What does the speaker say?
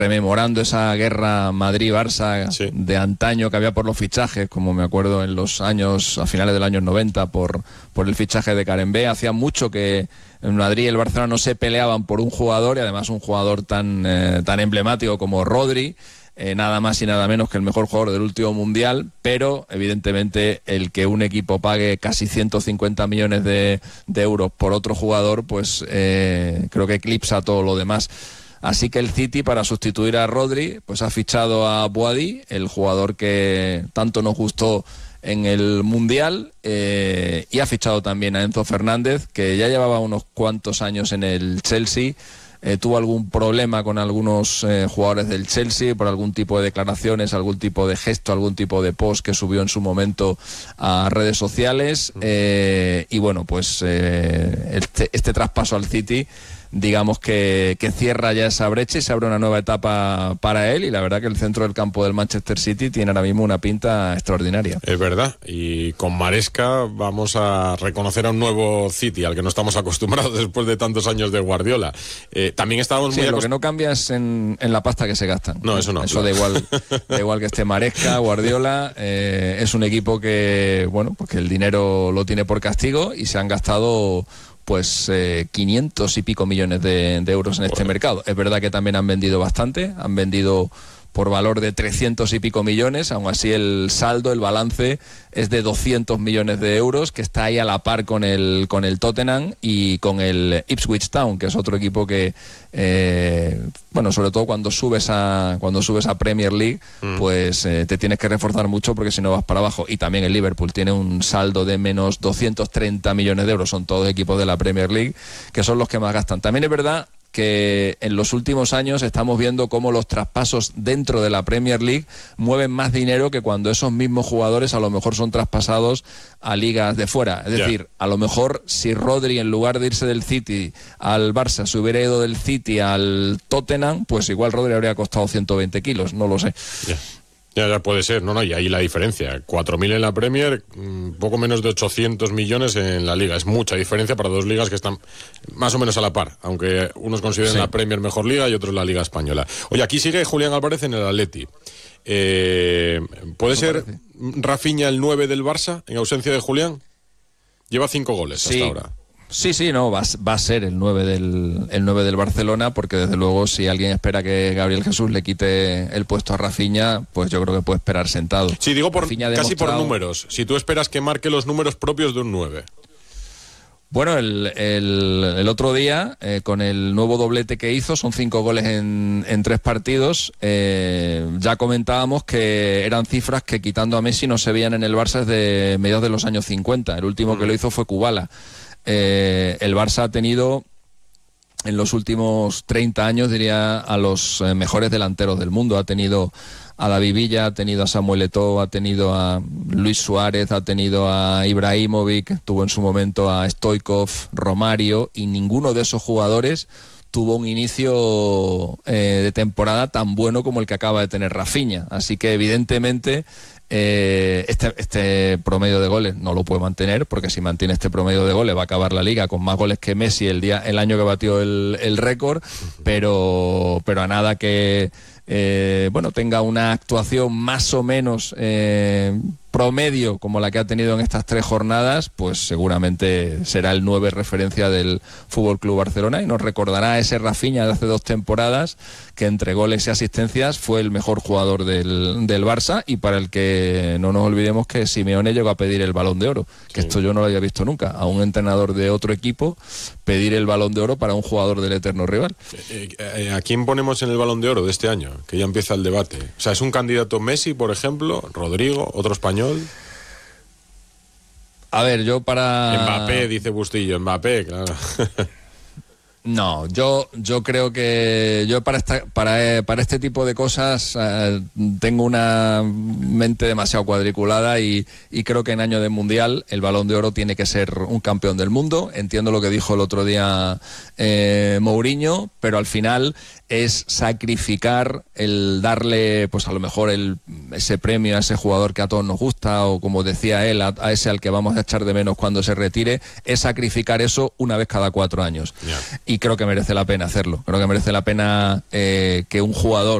rememorando esa guerra Madrid-Barça de antaño que había por los fichajes, como me acuerdo en los años, a finales de los años 90, por el fichaje de Karembé. Hacía mucho que en Madrid y el Barcelona no se peleaban por un jugador, y además un jugador tan emblemático como Rodri, nada más y nada menos que el mejor jugador del último Mundial, pero evidentemente el que un equipo pague casi 150 millones de euros por otro jugador, pues creo que eclipsa todo lo demás. Así que el City, para sustituir a Rodri, pues ha fichado a Boadi, el jugador que tanto nos gustó en el Mundial, y ha fichado también a Enzo Fernández, que ya llevaba unos cuantos años en el Chelsea. Tuvo algún problema con algunos jugadores del Chelsea por algún tipo de declaraciones, algún tipo de gesto, algún tipo de post que subió en su momento a redes sociales, y bueno, pues este traspaso al City, digamos que cierra ya esa brecha y se abre una nueva etapa para él, y la verdad que el centro del campo del Manchester City tiene ahora mismo una pinta extraordinaria. Es verdad, y con Maresca vamos a reconocer a un nuevo City al que no estamos acostumbrados después de tantos años de Guardiola. También estábamos muy lo que no cambia es en la pasta que se gastan. No, eso no. Eso claro. da igual que esté Maresca, Guardiola, es un equipo que, bueno, pues que el dinero lo tiene por castigo, y se han gastado pues 500 y pico millones de euros en este mercado. Es verdad que también han vendido bastante, han vendido por valor de 300 y pico millones, aún así el saldo, el balance es de 200 millones de euros, que está ahí a la par con el Tottenham y con el Ipswich Town, que es otro equipo que, bueno, sobre todo cuando subes a Premier League, pues te tienes que reforzar mucho, porque si no vas para abajo. Y también el Liverpool tiene un saldo de menos 230 millones de euros, son todos equipos de la Premier League, que son los que más gastan. También es verdad que en los últimos años estamos viendo cómo los traspasos dentro de la Premier League mueven más dinero que cuando esos mismos jugadores a lo mejor son traspasados a ligas de fuera. Es decir, a lo mejor si Rodri, en lugar de irse del City al Barça, se hubiera ido del City al Tottenham, pues igual Rodri habría costado 120 kilos, no lo sé. Ya puede ser, no, y ahí la diferencia, 4.000 en la Premier, poco menos de 800 millones en la Liga, es mucha diferencia para dos ligas que están más o menos a la par, aunque unos consideren la Premier mejor liga y otros la Liga Española. Oye, aquí sigue Julián Álvarez en el Atleti. ¿Puede ser Rafinha el 9 del Barça en ausencia de Julián? Lleva 5 goles hasta ahora. Sí, no, va a ser el 9 del Barcelona, porque desde luego si alguien espera que Gabriel Jesús le quite el puesto a Rafinha, pues yo creo que puede esperar sentado. Sí, digo casi por números, si tú esperas que marque los números propios de un 9. Bueno, el otro día, con el nuevo doblete que hizo, son 5 goles en 3 partidos, ya comentábamos que eran cifras que, quitando a Messi, no se veían en el Barça desde mediados de los años 50. El último que lo hizo fue Kubala. El Barça ha tenido en los últimos 30 años, diría, a los mejores delanteros del mundo. Ha tenido a David Villa, ha tenido a Samuel Eto'o, ha tenido a Luis Suárez, ha tenido a Ibrahimovic, tuvo en su momento a Stoichkov, Romario, y ninguno de esos jugadores tuvo un inicio de temporada tan bueno como el que acaba de tener Rafinha. Así que evidentemente este promedio de goles no lo puede mantener, porque si mantiene este promedio de goles va a acabar la liga con más goles que Messi el año que batió el récord, pero a nada que tenga una actuación más o menos promedio como la que ha tenido en estas 3 jornadas, pues seguramente será el 9 referencia del FC Barcelona, y nos recordará ese Rafinha de hace 2 temporadas, que entre goles y asistencias fue el mejor jugador del Barça, y para el que no nos olvidemos que Simeone llegó a pedir el Balón de Oro, que esto yo no lo había visto nunca, a un entrenador de otro equipo pedir el Balón de Oro para un jugador del eterno rival. ¿A quién ponemos en el Balón de Oro de este año? Que ya empieza el debate. O sea, ¿es un candidato Messi, por ejemplo, Rodrigo, otro español? A ver, yo para... Mbappé, dice Bustillo, Mbappé, claro. No, yo creo que yo para este tipo de cosas tengo una mente demasiado cuadriculada, y creo que en año de Mundial el Balón de Oro tiene que ser un campeón del mundo. Entiendo lo que dijo el otro día Mourinho, pero al final es sacrificar el darle, pues a lo mejor ese premio a ese jugador que a todos nos gusta, o como decía él, a ese al que vamos a echar de menos cuando se retire, es sacrificar eso una vez cada 4 años. y creo que merece la pena hacerlo. Creo que merece la pena que un jugador